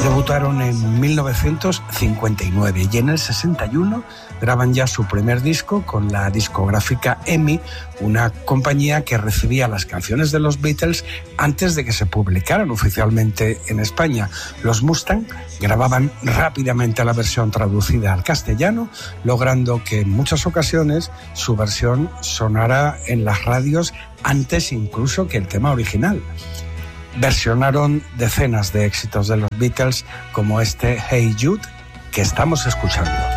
Debutaron en 1959 y en el 61 graban ya su primer disco con la discográfica EMI, una compañía que recibía las canciones de los Beatles antes de que se publicaran oficialmente en España. Los Mustang grababan rápidamente la versión traducida al castellano, logrando que en muchas ocasiones su versión sonara en las radios antes incluso que el tema original. Versionaron decenas de éxitos de los Beatles como este Hey Jude que estamos escuchando.